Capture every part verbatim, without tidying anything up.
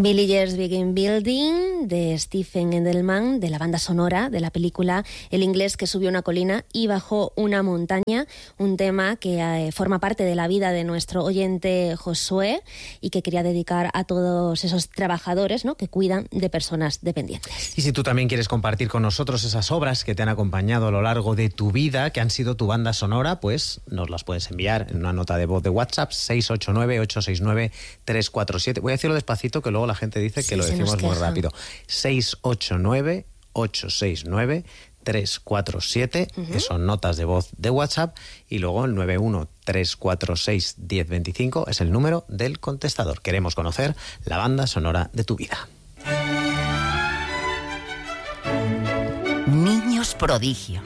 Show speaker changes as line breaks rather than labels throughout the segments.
Villagers Begin Building, de Stephen Edelman, de la banda sonora de la película El inglés que subió una colina y bajó una montaña, un tema que eh, forma parte de la vida de nuestro oyente Josué y que quería dedicar a todos esos trabajadores, ¿no?, que cuidan de personas dependientes.
Y si tú también quieres compartir con nosotros esas obras que te han acompañado a lo largo de tu vida, que han sido tu banda sonora, pues nos las puedes enviar en una nota de voz de WhatsApp seis ocho nueve, ocho seis nueve, tres cuatro siete. Voy a decirlo despacito, que luego la gente dice que sí, lo decimos muy rápido. seis ocho nueve, ocho seis nueve, tres cuatro siete, uh-huh. que son notas de voz de WhatsApp, y luego el nueve uno tres cuatro seis, uno cero dos cinco es el número del contestador. Queremos conocer la banda sonora de tu vida.
Niños prodigio.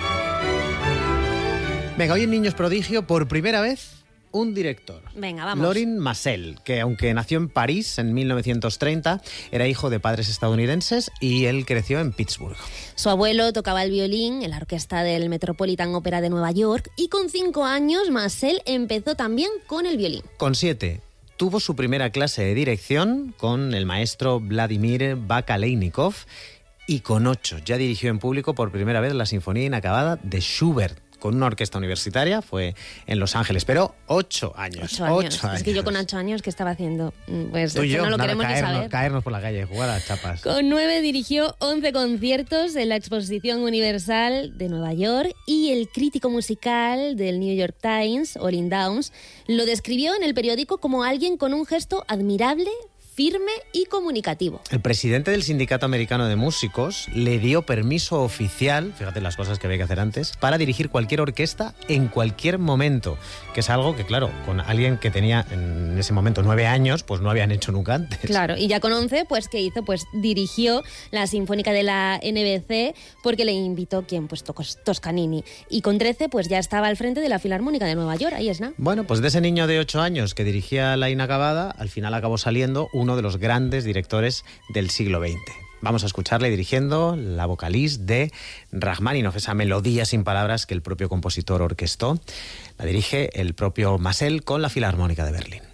Venga, hoy en Niños prodigio, por primera vez, un director.
Venga, vamos.
Lorin Maazel, que aunque nació en París en mil novecientos treinta, era hijo de padres estadounidenses y él creció en Pittsburgh.
Su abuelo tocaba el violín en la orquesta del Metropolitan Opera de Nueva York y con cinco años Maazel empezó también con el violín.
Con siete tuvo su primera clase de dirección con el maestro Vladimir Bakaleinikov y con ocho ya dirigió en público por primera vez la Sinfonía Inacabada de Schubert, con una orquesta universitaria, fue en Los Ángeles, pero ocho años.
Ocho años.
Ocho años.
Es que yo con ocho años, ¿qué estaba haciendo? Pues
Tú y yo,
no lo
nada,
queremos
caernos,
ni saber.
caernos por la calle, jugar a las chapas.
Con nueve dirigió once conciertos en la Exposición Universal de Nueva York y el crítico musical del New York Times, Olin Downs, lo describió en el periódico como alguien con un gesto admirable, firme y comunicativo.
El presidente del Sindicato Americano de Músicos le dio permiso oficial, fíjate las cosas que había que hacer antes, para dirigir cualquier orquesta en cualquier momento, que es algo que, claro, con alguien que tenía en ese momento nueve años, pues no habían hecho nunca antes.
Claro, y ya con once, pues ¿qué hizo? Pues dirigió la Sinfónica de la N B C porque le invitó, ¿quién? Pues Toscanini. Y con trece, pues ya estaba al frente de la Filarmónica de Nueva York, ahí es, ¿no?
Bueno, pues de ese niño de ocho años que dirigía la Inacabada, al final acabó saliendo un uno de los grandes directores del siglo veinte. Vamos a escucharle dirigiendo la vocalís de Rachmaninoff, esa melodía sin palabras que el propio compositor orquestó. La dirige el propio Maazel con la Filarmónica de Berlín.